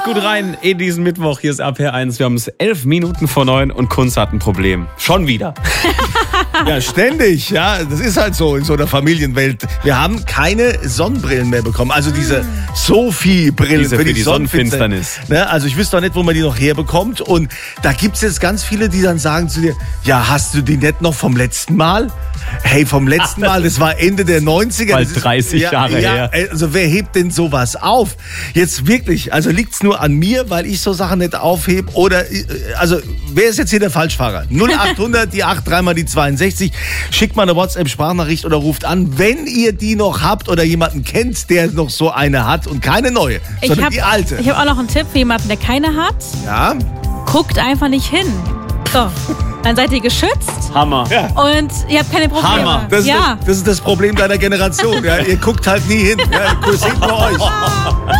gut rein in diesen Mittwoch. Hier ist RPR1. Wir haben es 11 Minuten vor 9 und Kunz hat ein Problem. Schon wieder. Ja, ständig. Ja, das ist halt so in so einer Familienwelt. Wir haben keine Sonnenbrillen mehr bekommen. Also diese Sophie-Brillen Diese für die Sonnenfinsternis. Ne? Also ich wüsste auch nicht, wo man die noch herbekommt. Und da gibt es jetzt ganz viele, die dann sagen zu dir, ja, hast du die nicht noch vom letzten Mal? Hey, vom letzten Mal, das war Ende der 90er. Bald 30 Jahre her. Also wer hebt denn sowas auf? Jetzt wirklich, also liegt's nur an mir, weil ich so Sachen nicht aufhebe? Oder, also wer ist jetzt hier der Falschfahrer? 0800, die 8, 3 mal die 62. Schickt mal eine WhatsApp-Sprachnachricht oder ruft an, wenn ihr die noch habt oder jemanden kennt, der noch so eine hat und keine neue, sondern die alte. Ich habe auch noch einen Tipp für jemanden, der keine hat. Ja? Guckt einfach nicht hin. So, dann seid ihr geschützt. Hammer. Ja. Und ihr habt keine Probleme. Hammer. Das ist das Problem deiner Generation. Ja? Ihr guckt halt nie hin. Ja? Ihr seht nur euch.